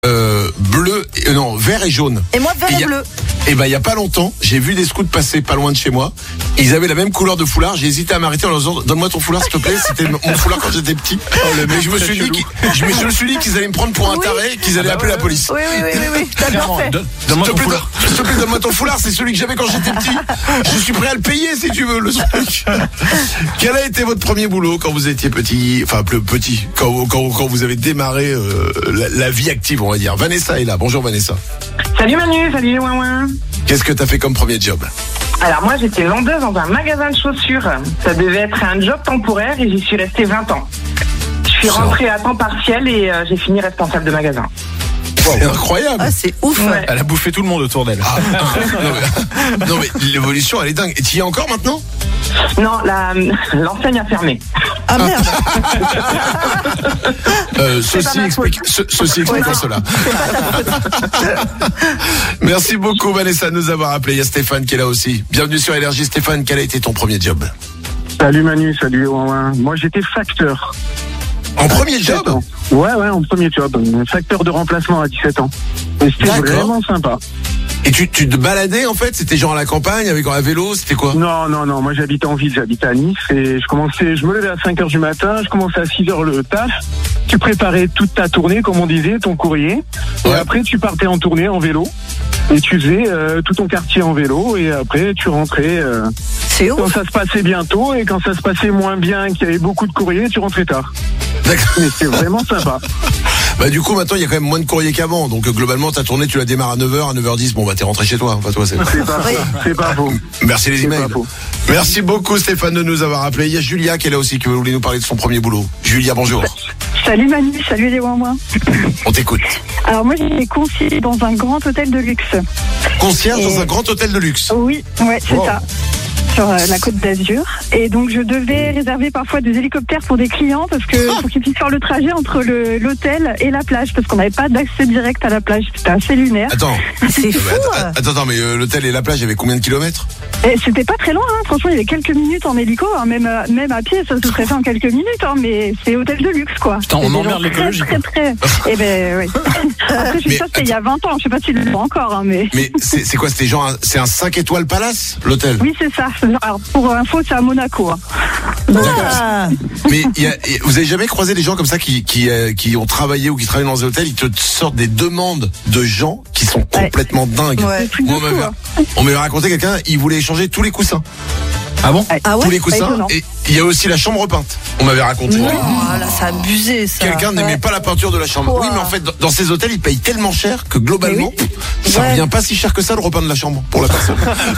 vert et jaune. Et moi, vert et bleu. Et ben, il y a pas longtemps, j'ai vu des scouts passer pas loin de chez moi. Ils avaient la même couleur de foulard. J'ai hésité à m'arrêter en leur disant, donne-moi ton foulard, s'il te plaît. C'était mon foulard quand j'étais petit. Mais je me suis dit qu'ils allaient me prendre pour un taré, qu'ils allaient appeler la police. Oui. T'as bien fait. Donne-moi ton foulard. S'il te plaît, donne-moi ton foulard. C'est celui que j'avais quand j'étais petit. Je suis prêt à le payer si tu veux, le truc. Quel a été votre premier boulot quand vous étiez petit? Enfin, plus petit. Quand vous avez démarré, la vie active, on va dire. Vanessa est là. Bonjour, Vanessa. Salut Manu, salut Ouin. Qu'est-ce que t'as fait comme premier job? Alors moi j'étais vendeuse dans un magasin de chaussures. Ça devait être un job temporaire et j'y suis restée 20 ans. Je suis rentrée à temps partiel et j'ai fini responsable de magasin. C'est incroyable. Ah, c'est ouf. Ouais. Elle a bouffé tout le monde autour d'elle. Non mais l'évolution elle est dingue. Et tu y es encore maintenant? Non, l'enseigne a fermé. Ah merde. Ceci explique cela. Merci beaucoup Vanessa de nous avoir appelé. Il y a Stéphane qui est là aussi. Bienvenue sur Énergie. Stéphane, quel a été ton premier job? Salut Manu, salut Ouin. Moi j'étais facteur. En premier job? Ouais, en premier job. Facteur de remplacement à 17 ans. Et c'était vraiment sympa. Et tu te baladais en fait? C'était genre à la campagne avec un vélo? C'était quoi? Non. Moi j'habitais en ville, j'habitais à Nice et je me levais à 5h du matin, je commençais à 6h le taf. Tu préparais toute ta tournée, comme on disait, ton courrier. Et après tu partais en tournée en vélo. Et tu faisais tout ton quartier en vélo et après tu rentrais c'est quand ouf. ça se passait bien tôt et quand ça se passait moins bien, qu'il y avait beaucoup de courrier, tu rentrais tard. D'accord. Mais c'était vraiment sympa. Bah du coup maintenant il y a quand même moins de courrier qu'avant. Donc globalement ta tournée tu la démarres à 9h, à 9h10, bon bah t'es rentré chez toi. Enfin toi C'est pas faux. Merci les C'est emails. pas faux. Merci beaucoup Stéphane de nous avoir appelé. Il y a Julia qui est là aussi qui voulait nous parler de son premier boulot. Julia, bonjour. Salut Manu, salut les Ouin. On t'écoute. Alors moi j'étais concierge dans un grand hôtel de luxe. Concierge dans un grand hôtel de luxe. Oui, ouais, c'est ça. Sur la Côte d'Azur. Et donc je devais réserver parfois des hélicoptères pour des clients pour qu'ils puissent faire le trajet entre l'hôtel et la plage parce qu'on n'avait pas d'accès direct à la plage. C'était assez lunaire. Attends. C'est fou. Attends, mais l'hôtel et la plage, il y avait combien de kilomètres? Et c'était pas très loin, hein. Franchement, il y avait quelques minutes en hélico, hein. Même à pied, ça se serait fait en quelques minutes, hein. Mais c'est hôtel de luxe, quoi. Putain, on emmerde l'écologie. Très. Eh ben, oui. Après, je suis sûre que c'était il y a 20 ans. Je sais pas s'ils le font encore, hein, mais. Mais c'est quoi? C'était genre c'est un 5 étoiles palace, l'hôtel? Oui, c'est ça. Alors, pour info, c'est à Monaco, hein. Ah. Mais vous avez jamais croisé des gens comme ça qui ont travaillé ou qui travaillent dans un hôtel, ils te sortent des demandes de gens qui sont complètement dingues. Ouais. Moi, on m'avait raconté quelqu'un, il voulait échanger tous les coussins. Ah bon? Ah ouais? Tous les coussins. Et il y a aussi la chambre peinte. On m'avait raconté. Oh là, c'est abusé ça. Quelqu'un n'aimait pas la peinture de la chambre. Oui, mais en fait, dans ces hôtels, ils payent tellement cher que globalement, ça revient pas si cher que ça le repeindre la chambre pour la personne.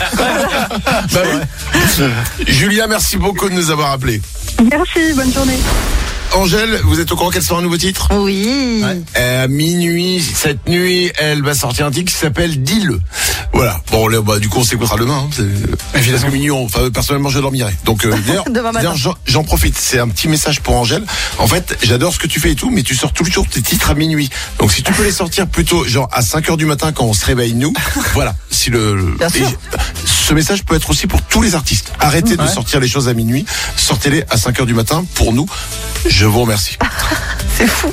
Bah ouais. Julia, merci beaucoup de nous avoir appelés. Merci, bonne journée. Angèle, vous êtes au courant qu'elle sort un nouveau titre? Oui. À minuit, cette nuit, elle va sortir un titre qui s'appelle Dis-le. Voilà. Bon, du coup, on s'écoutera demain. Parce que minuit, personnellement, je dormirai. Donc, d'ailleurs, j'en profite. C'est un petit message pour Angèle. En fait, j'adore ce que tu fais et tout, mais tu sors toujours tes titres à minuit. Donc, si tu peux les sortir plutôt, genre, à 5h du matin quand on se réveille, nous. Voilà. Bien sûr. Ce message peut être aussi pour tous les artistes. Arrêtez de sortir les choses à minuit. Sortez-les à 5h du matin pour nous. Je vous remercie. C'est fou.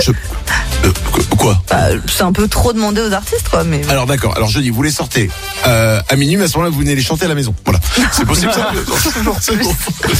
Quoi? C'est un peu trop demandé aux artistes, quoi. Mais alors d'accord. Alors je dis, vous les sortez à minuit, mais à ce moment-là, vous venez les chanter à la maison. Voilà. C'est possible ça? C'est bon.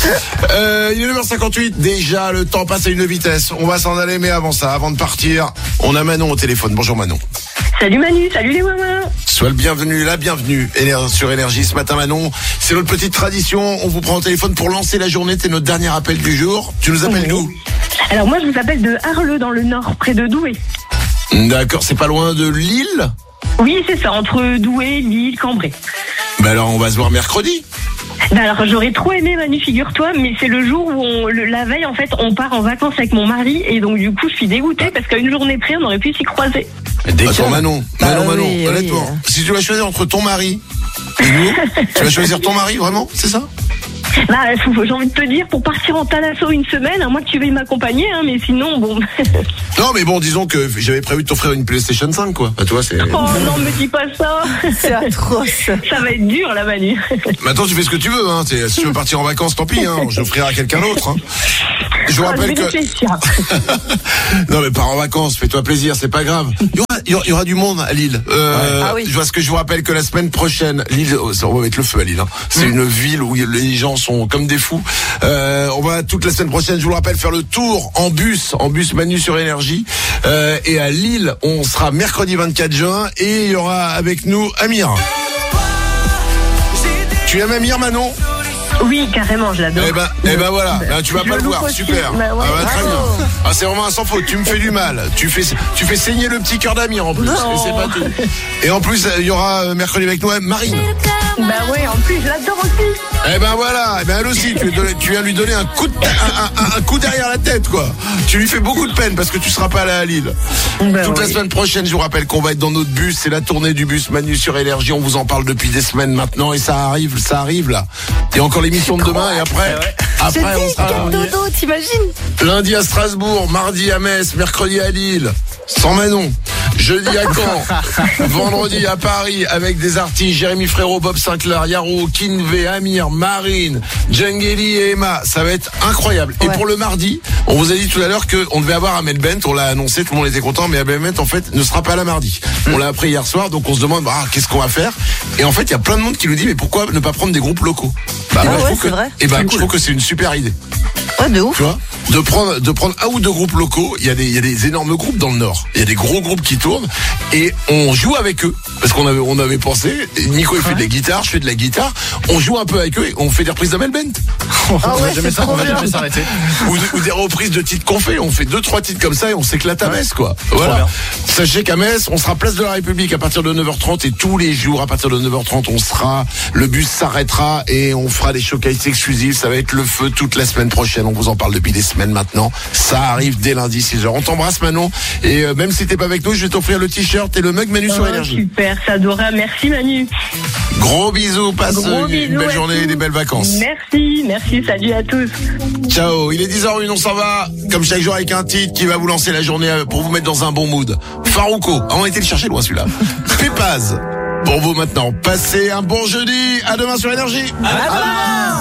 Il est 9h58. Déjà, le temps passe à une vitesse. On va s'en aller, mais avant ça, avant de partir, on a Manon au téléphone. Bonjour Manon. Salut Manu, salut les Ouin. Sois le bienvenu, la bienvenue sur Énergie ce matin Manon. C'est notre petite tradition. On vous prend au téléphone pour lancer la journée. C'est notre dernier appel du jour. Tu nous appelles d'où? Alors moi je vous appelle de Arleux dans le Nord, près de Douai. D'accord, c'est pas loin de Lille? Oui c'est ça, entre Douai, Lille, Cambrai. Bah alors on va se voir mercredi. Ben alors j'aurais trop aimé Manu, figure-toi, mais c'est le jour où la veille en fait on part en vacances avec mon mari et donc du coup je suis dégoûtée parce qu'à une journée près on aurait pu s'y croiser. Attends Manon, oui, honnêtement, si tu vas choisir entre ton mari et nous, tu vas choisir ton mari vraiment, c'est ça? Bah, j'ai envie de te dire, pour partir en Thalasso une semaine, à moins que tu veuilles m'accompagner, hein, mais sinon, bon. Non, mais bon, disons que j'avais prévu de t'offrir une PlayStation 5, quoi. Bah, toi, c'est... Oh non, me dis pas ça. c'est atroce. Ça va être dur, là, Manu. Maintenant, tu fais ce que tu veux, hein. Si tu veux partir en vacances, tant pis, hein. Je l'offrirai à quelqu'un d'autre, hein. Je vous rappelle que... Non mais pars en vacances, fais-toi plaisir, c'est pas grave. Il y aura du monde à Lille. Ah oui. Je vous rappelle que la semaine prochaine, Lille, on va mettre le feu à Lille. Hein. C'est une ville où les gens sont comme des fous. On va toute la semaine prochaine, je vous le rappelle, faire le tour en bus Manu sur Énergie. Et à Lille, on sera mercredi 24 juin et il y aura avec nous Amir. Tu aimes Amir, Manon ? Oui, carrément, je l'adore. Eh ben voilà, tu vas pas le voir, super. Bah ouais. Très bien. C'est vraiment un sans faute, tu me fais du mal. Tu fais saigner le petit cœur d'Amir en plus. Et c'est pas tout. Et en plus, il y aura mercredi avec nous Marine. Bah ouais, en plus, je l'adore aussi. Eh ben voilà, elle aussi, tu viens lui donner un coup derrière la tête, quoi. Tu lui fais beaucoup de peine parce que tu seras pas là à Lille. Toute la semaine prochaine, je vous rappelle qu'on va être dans notre bus, c'est la tournée du bus Manu sur Énergie, on vous en parle depuis des semaines maintenant et ça arrive là. Et encore l'émission de demain et après on sera dodo, t'imagines? lundi à Strasbourg, mardi à Metz, mercredi à Lille, sans Manon. Jeudi à Caen, vendredi à Paris avec des artistes Jérémy Frérot, Bob Sinclair, Yaro, Kinvé, Amir, Marine, Djangeli et Emma. Ça va être incroyable. Ouais. Et pour le mardi, on vous a dit tout à l'heure qu'on devait avoir Amel Bent. On l'a annoncé, tout le monde était content, mais Amel Bent en fait ne sera pas là mardi. On l'a appris hier soir, donc on se demande qu'est-ce qu'on va faire. Et en fait, il y a plein de monde qui nous dit mais pourquoi ne pas prendre des groupes locaux? Je trouve que c'est une super idée. Ouais, de ouf. Tu vois, de prendre un ou deux groupes locaux. Il y a des énormes groupes dans le Nord. Il y a des gros groupes qui tournent et on joue avec eux parce qu'on avait pensé. Nico il fait de la guitare, je fais de la guitare. On joue un peu avec eux et on fait des reprises d'Amel Bent. On va jamais s'arrêter. Ou des reprises de titres qu'on fait. On fait 2-3 titres comme ça et on s'éclate à Metz, quoi. Voilà. Sachez qu'à Metz, on sera place de la République à partir de 9h30 et tous les jours à partir de 9h30 on sera. Le bus s'arrêtera et on fera des showcases exclusifs. Ça va être le feu toute la semaine prochaine. On vous en parle depuis des semaines maintenant. Ça arrive dès lundi 6h. On t'embrasse Manon et même si t'es pas avec nous, je vais t'offrir le t-shirt et le mug Manu sur Énergie. Super, c'est adorable. Merci Manu. Gros bisous, passe une belle journée et des belles vacances. Merci, salut à tous. Ciao, il est 10h01, on s'en va comme chaque jour avec un titre qui va vous lancer la journée pour vous mettre dans un bon mood. Farouko, on a été le chercher loin celui-là. Pépaz, pour vous maintenant, passez un bon jeudi, à demain sur Énergie. À demain.